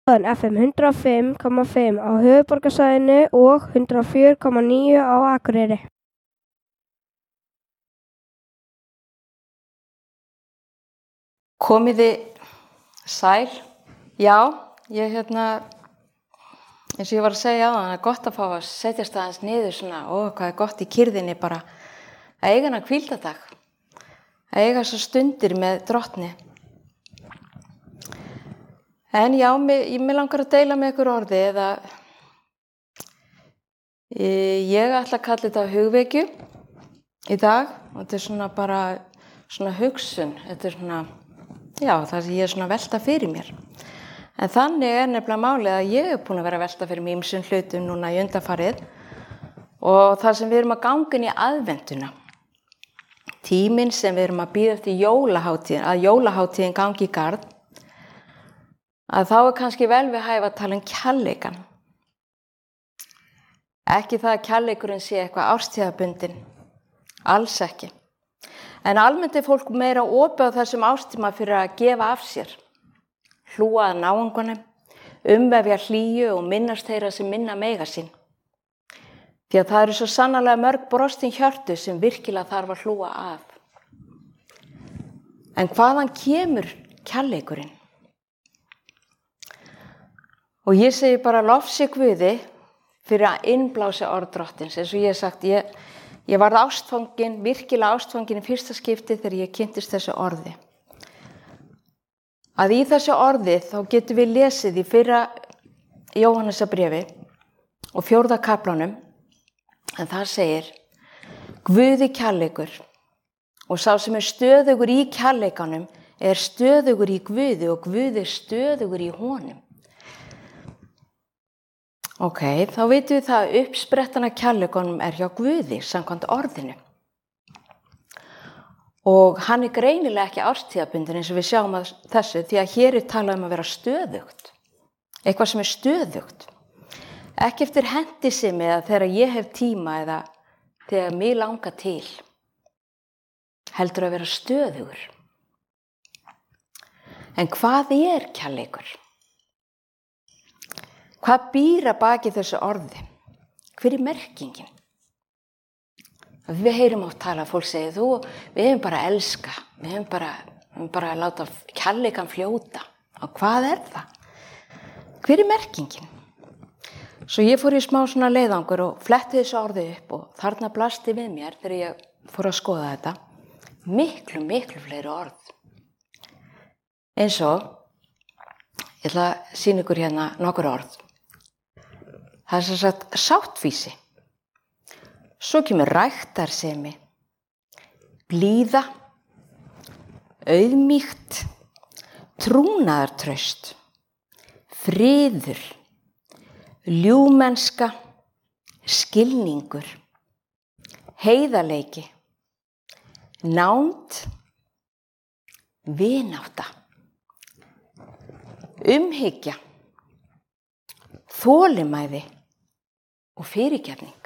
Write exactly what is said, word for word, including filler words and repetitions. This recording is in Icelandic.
F M hundrað og fimm komma fimm á höfuðborgarsvæðinu og hundrað og fjögur komma níu á Akureyri. Komiði sæl. Já, ég hérna, eins og ég var að segja áðan, það er gott að fá að setjast aðeins niður svona, ó, hvað er gott í kyrrðinni bara að eiga hana hvíldardag, að eiga svo stundir með drottni. En já, mig, mig langar að deila með ykkur orði eða ég ætla að kalla þetta hugvekju í dag og þetta er svona bara svona hugsun, þetta er svona, já, það sem ég er svona að velta fyrir mér. En þannig er nefnilega málið að ég er búin að vera að velta fyrir mér ýmsum hlutum núna í undanfarið og þar sem við erum að ganga inn í aðventuna. Tíminn sem við erum að bíða eftir jólahátíðin, að jólahátíðin gangi í garð, að þá er kannski vel við hæfi að tala um kærleikann. Ekki það að kærleikurinn sé eitthvað árstíðabundinn, alls ekki. En almennt er fólk meira opið á þessum árstíma fyrir að gefa af sér, hlúa að náungunum, umvefja hlýju og minnast þeirra sem minna mega sín. Því að það eru svo sannarlega mörg brostin hjörtu sem virkilega þarf að hlúa að. En hvaðan kemur kærleikurinn? Og ég segi bara lofsi Guði fyrir að innblása orð drottins. Eins og ég hef sagt, ég, ég varð ástfangin, virkilega ástfangin í fyrsta skipti þegar ég kynntist þessu orði. Að í þessu orði þá getum við lesið í fyrra Jóhannesarbréfi og fjórða kaflanum, en það segir, Guði kærleikur og sá sem er stöðugur í kærleikanum er stöðugur í Guði og Guði er stöðugur í honum. Ok, þá vitum við það að uppsprettan af kærleikanum er hjá Guði, samkvæmt orðinu. Og hann er greinilega ekki árstíðabundinn eins og við sjáum að þessu, því að hér er talað um að vera stöðugt. Eitthvað sem er stöðugt. Ekki eftir hentisemi eða þegar ég hef tíma eða þegar mig langar til. Heldur að vera stöðugur. En hvað er kærleikur? Hvað býr að baki þessu orði? Hver er merkingin? Við heyrum oft tala, fólk segir, þú, við hefum bara að elska, við hefum bara, við hefum bara að láta kærleikann fljóta. Og hvað er það? Hver er merkingin? Svo ég fór í smá svona leiðangur og fletti þessu orði upp og þarna blasti við mér þegar ég fór að skoða þetta. Miklu, miklu fleiri orð. Eins og, ég ætla að sýna ykkur hérna nokkur orð. Það er sem sagt sáttfýsi. Svo kemur ræktarsemi, blíða, auðmýkt, trúnaðartraust, friður, ljúfmennska, skilningur, heiðarleiki, nánd, vinátta, umhyggja, þolinmæði og fyrirgefning.